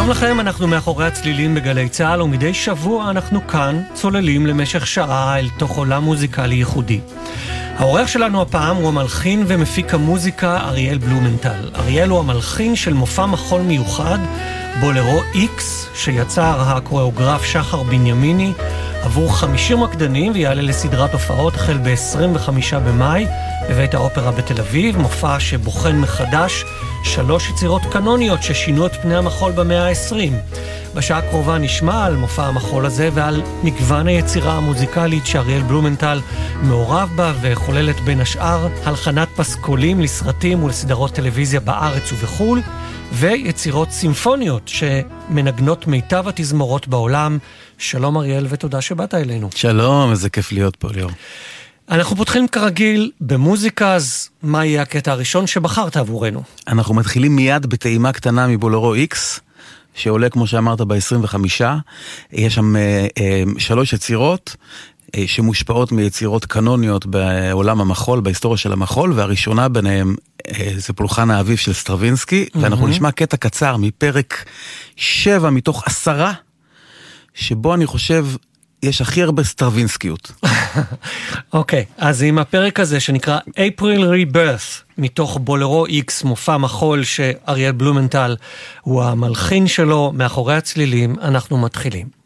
שלום לכם, אנחנו מאחורי הצלילים בגלי צהל, ומדי שבוע אנחנו כאן צוללים למשך שעה אל תוך עולם מוזיקלי ייחודי. העורך שלנו הפעם הוא המלחין ומפיק המוזיקה אריאל בלומנטל. אריאל הוא המלחין של מופע מחול מיוחד, בולרו איקס, שיצר הקוריאוגרף שחר בנימיני עבור 50 רקדנים, ויעלה לסדרת הופעות החל ב-25 במאי בבית האופרה בתל אביב, מופע שבוחן מחדש 3 יצירות קנוניות ששינו את פני המחול במאה ה-20. בשעה הקרובה נשמע על מופע המחול הזה ועל מגוון היצירה המוזיקלית שאריאל בלומנטל מעורב בה, וחוללת בין השאר הלחנת פסקולים לסרטים ולסדרות טלוויזיה בארץ ובחול, ויצירות סימפוניות שמנגנות מיטב התזמורות בעולם. שלום אריאל, ותודה שבאת אלינו. שלום, איזה כיף להיות פה, ליאור. אנחנו פותחים כרגיל במוזיקה, אז מה יהיה הקטע הראשון שבחרת עבורנו? אנחנו מתחילים מיד בטעימה קטנה מבולרו איקס, שעולה כמו שאמרת ב-25. יש שם 3 יצירות שמושפעות מיצירות קנוניות בעולם המחול, בהיסטוריה של המחול, והראשונה ביניהם זה פולחן האביב של סטרווינסקי, ואנחנו נשמע קטע קצר מפרק 7 מתוך 10, שבו אני חושב יש הכי הרבה סטרווינסקיות. אוקיי, אז עם הפרק הזה שנקרא April Rebirth, מתוך בולרו איקס, מופע מחול שאריאל בלומנטל הוא המלחין שלו, מאחורי הצלילים, אנחנו מתחילים.